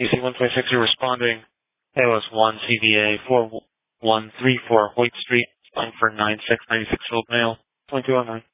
EC-126, you're responding. AOS 1 CVA 4134 Hoyt Street, flying for 9696 Old Mail, 2209.